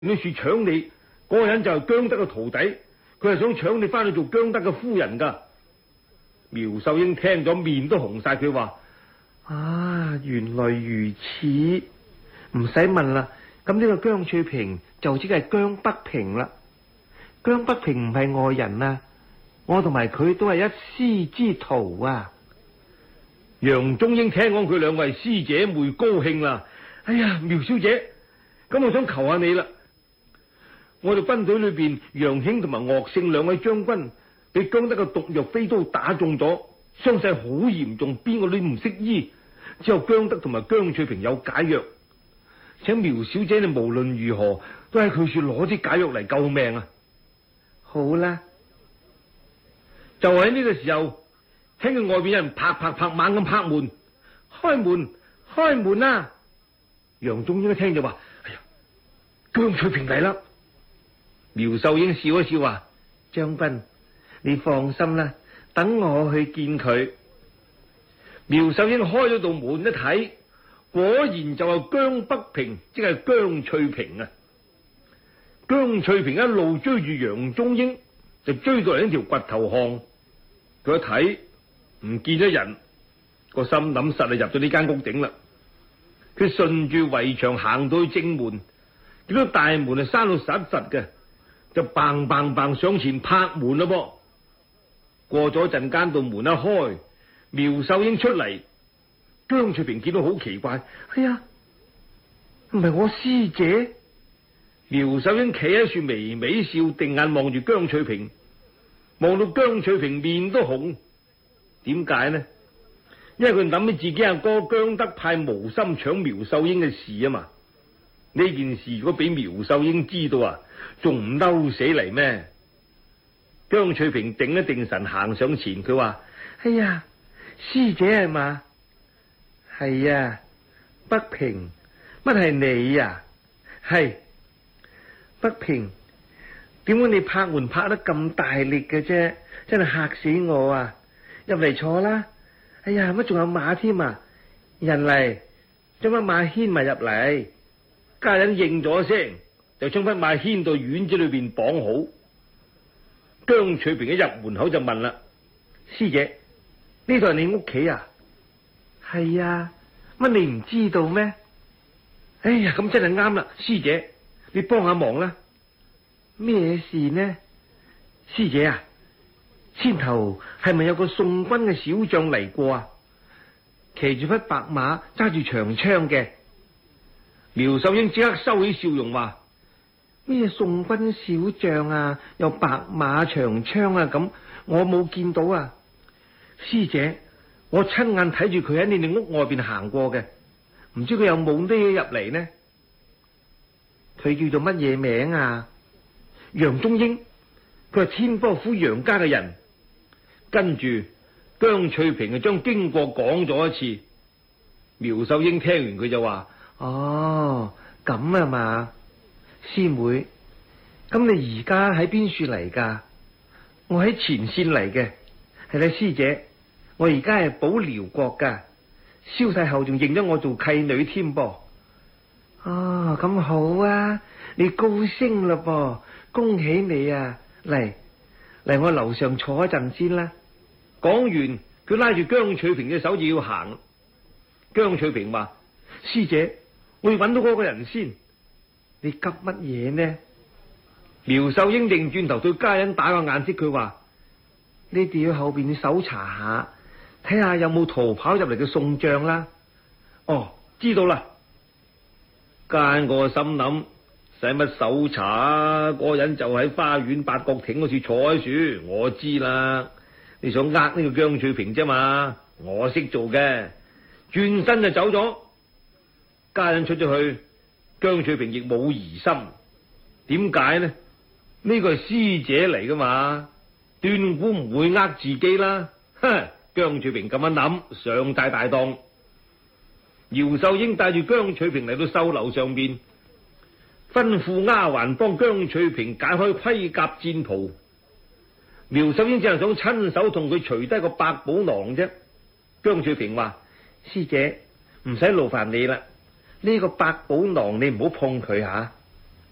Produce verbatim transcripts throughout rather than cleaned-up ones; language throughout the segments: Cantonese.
你說搶你嗰個人就係姜德嘅徒弟，佢係想搶你翻去做姜德嘅夫人噶。苗秀英聽咗面都紅晒，佢話： 啊，原來如此，唔使問啦。咁呢個姜翠萍就即係姜北平啦。姜北平唔係外人啊，我同埋佢都係一師之徒啊。 楊中英聽講佢兩位師姐妹高興啦。哎呀，苗小姐，咁我想求下你啦。我哋軍隊裏邊楊興同埋岳勝兩位將軍俾姜德嘅毒藥飛刀打中咗，傷勢好嚴重，邊個都唔識醫，只有姜德同埋姜翠萍有解藥，請苗小姐你無論如何都喺佢處攞啲解藥嚟救命啊！ 好啦， 就喺呢個時候，聽見外邊有人拍拍拍猛咁拍門，開門開門啊！楊中英一聽就話：哎呀，姜翠萍嚟啦！苗秀英笑一笑話： 將軍，你放心啦，等我去見佢。 苗秀英開咗道門一睇，果然就係姜北平，即係姜翠萍啊！姜翠萍一路追住楊中英，就追到嚟一條掘頭巷。佢一睇唔見咗人，個心諗實係入咗呢間屋頂啦。佢順住圍牆行到去正門，見到大門係閂到實實嘅，就砰砰砰上前拍門啦噃。過咗陣間，道門一開，苗秀英出嚟，姜翠萍見到好奇怪， 哎呀，唔係我師姐。 苗秀英企喺樹微微笑，定眼望住姜翠萍，望到姜翠萍面都紅。點解呢？因為佢諗起自己阿哥姜德派無心搶苗秀英嘅事啊嘛。呢件事如果俾苗秀英知道啊，仲唔嬲死嚟咩？姜翠萍定一定神行上前，佢話： 哎呀，師姐係嘛？係啊，北平，乜係你啊？係北平，點解你拍門拍得咁大力嘅啫？真係嚇死我啊！入嚟坐啦。哎呀，乜仲有馬添啊？人嚟，將匹馬牽埋入嚟。家人應咗聲，就將匹馬牽到院子裏邊綁好。 姜翠萍一入門口就問啦： 師姐，呢度係你屋企啊？係啊，乜你唔知道咩？ 哎呀，咁真係啱啦，師姐，你幫下忙啦。 咩事呢？師姐啊，先頭係咪有個宋軍嘅小將嚟過啊？騎住匹白馬，揸住長槍嘅。 苗秀英即刻收起笑容話： 咩宋軍小將啊？有白馬長槍啊？咁我冇見到啊。師姐，我親眼睇住佢喺你哋屋外邊行過嘅，唔知佢有冇匿入嚟呢？佢叫做乜嘢名啊？楊中英，佢係天波府楊家嘅人。 跟住姜翠萍就將經過講咗一次。苗秀英聽完佢就話： 哦，咁啊嘛，師妹，咁你而家喺邊處嚟噶？我喺前線嚟嘅。係啦，師姐，我而家係保遼國噶，蕭太后仲認咗我做契女添噃。哦，咁好啊，你高升啦噃，恭喜你啊！嚟嚟，我樓上坐一陣先啦。 講完，佢拉住姜翠萍嘅手就要行。姜翠萍話： 師姐，我要揾到嗰個人先。你急乜嘢呢？ 苗秀英擰轉頭對家人打個眼色，佢話： 你哋要後邊搜查下，睇下有冇逃跑入嚟嘅宋將啦。 哦，知道啦。家人個心諗：使乜搜查啊？嗰個人就喺花園八角亭嗰處坐喺樹，我知啦。你想呃呢個姜翠萍啫嘛？我識做嘅，轉身就走咗。家人出咗去，姜翠萍亦冇疑心。點解呢？呢個係師姐嚟噶嘛，斷估唔會呃自己啦。哼，姜翠萍咁樣諗，上大大當。姚秀英帶住姜翠萍嚟到繡樓上邊，吩咐丫鬟幫姜翠萍解開盔甲戰袍。苗秀英只係想親手同佢除低個百寶囊啫。姜翠萍話： 師姐，唔使勞煩你啦，呢個百寶囊你唔好碰佢吓。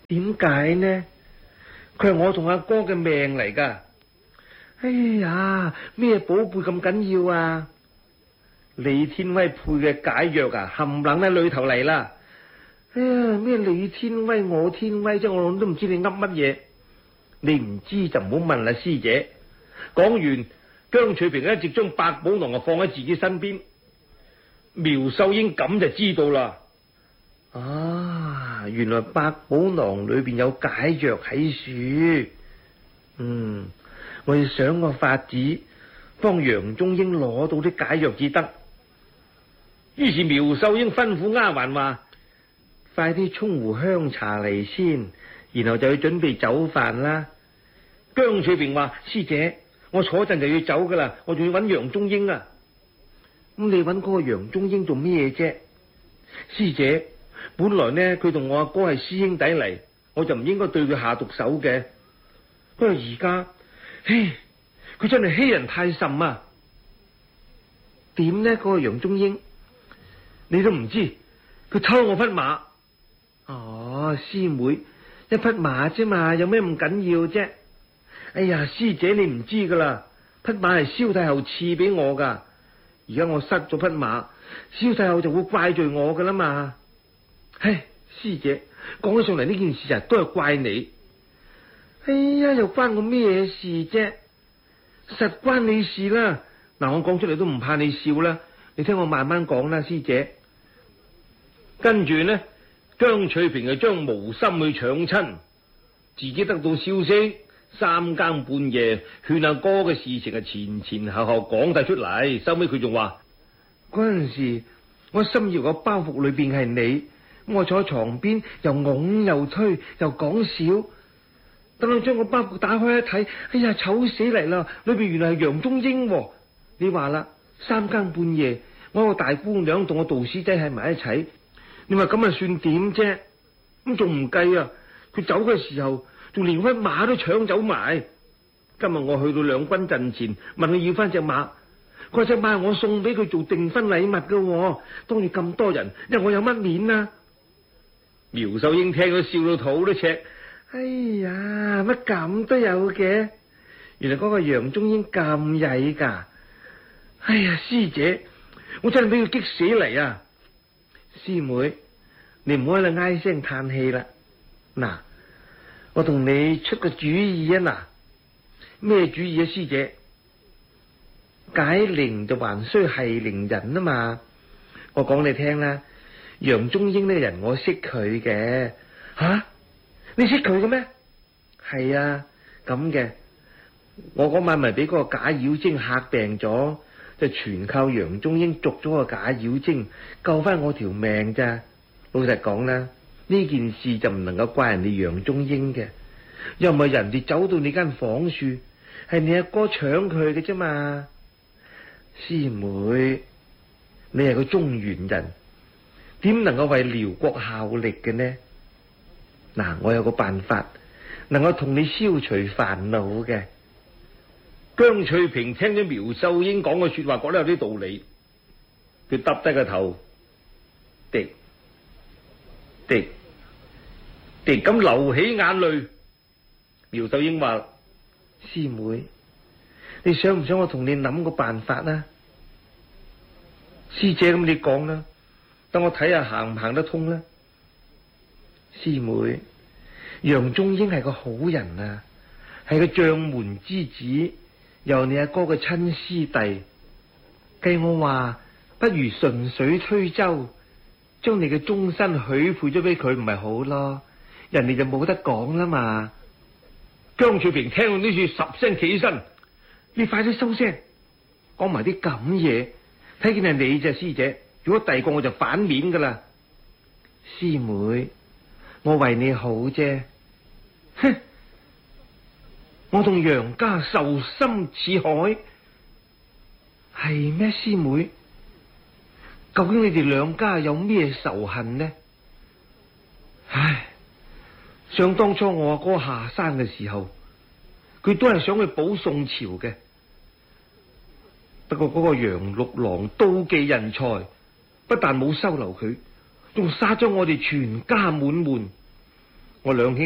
點解呢？佢係我同阿哥嘅命嚟噶。哎呀，咩寶貝咁緊要啊？李天威配嘅解藥啊，冚唪唥喺裏頭嚟啦。哎呀，咩李天威我天威啫，我都唔知你噏乜嘢。你唔知就唔好問啦，師姐。講完，姜翠萍一直將百寶囊啊放喺自己身邊。苗秀英咁就知道啦。啊，原來百寶囊裏邊有解藥喺處。嗯，我要想個法子幫楊中英攞到啲解藥至得。於是苗秀英吩咐丫鬟話：快啲沖壺香茶嚟先，然後就要準備酒飯啦。姜翠萍話：師姐，我坐陣就要走噶啦，我仲要揾楊中英啊。咁你揾嗰個楊中英做咩啫？師姐，本來呢佢同我阿哥係師兄弟嚟，我就唔應該對佢下毒手嘅。不過而家，嘿，佢真係欺人太甚啊！點呢？嗰個楊中英，你都唔知，佢偷我匹馬。哦，師妹，一匹馬啫嘛，有咩咁緊要啫？哎呀，師姐你唔知噶啦，匹馬係蕭太后賜俾我噶。而家我失咗匹馬，蕭太后就會怪罪我噶啦嘛。唉，師姐講起上嚟呢件事啊，都係怪你。哎呀，又關我咩事啫？實關你事啦。嗱，我講出嚟都唔怕你笑啦，你聽我慢慢講啦，師姐。跟住呢，姜翠萍就將無心去搶親，自己得到消息，三更半夜勸阿哥嘅事情啊，前前後後講晒出嚟。收尾佢仲話：嗰陣時我心以為個包袱裏邊係你，我坐喺床邊又拱又推又講笑。等我將個包袱打開一睇，哎呀，醜死嚟啦！裏邊原來係楊中英喎。你話啦，三更半夜我個大姑娘同我道士仔喺埋一齊，你話咁啊算點啫？咁仲唔計啊？佢走嘅時候仲連匹馬都搶走埋。今日我去到兩軍陣前，問佢要翻隻馬，佢話隻馬係我送俾佢做訂婚禮物噶，當住咁多人，因為我有乜面啊？苗秀英聽到笑到肚都赤。哎呀，乜咁都有嘅？原來嗰個楊中英咁曳噶！哎呀，師姐，我真係俾佢激死嚟啊！師妹，你唔好喺度唉聲嘆氣啦。嗱，我同你出個主意啊！嗱，咩主意啊，師姐？解鈴就還須繫鈴人啊嘛！我講你聽啦，楊中英呢個人我識佢嘅。吓、啊？你識佢嘅咩？係啊，咁嘅。我嗰晚咪俾嗰個假妖精嚇病咗，就全靠楊中英捉咗個假妖精，救翻我條命咋。老實講啦，呢件事就唔能夠怪人哋楊中英嘅，又唔係人哋走到你間房處，係你阿哥搶佢嘅啫嘛。師妹，你係個中原人，點能夠為遼國效力嘅呢？嗱，我有個辦法能夠同你消除煩惱嘅。姜翠萍聽咗苗秀英講嘅說話，覺得有啲道理，佢耷低個頭，滴滴滴咁流起眼淚。苗秀英話：師妹，你想唔想我同你諗個辦法啊？師姐，咁你講啦，等我睇下行唔行得通啦。師妹，楊中英係個好人啊，係個將門之子，又你阿哥嘅親師弟。計我話，不如順水推舟，將你嘅終身許配咗俾佢，唔係好咯？人哋就冇得講啦嘛。姜翠萍聽到呢處，十聲起身：你快啲收聲，講埋啲咁嘢，睇見係你啫，師姐。如果第二個我就反面噶啦。師妹，我為你好啫。哼，我同楊家仇深似海，係咩？師妹，究竟你哋兩家有咩仇恨呢？唉，想當初我阿哥下山嘅時候，佢都係想去保宋朝嘅，不過嗰個楊六郎妒忌人才，不但冇收留佢，仲殺咗我哋全家滿門。 我兩兄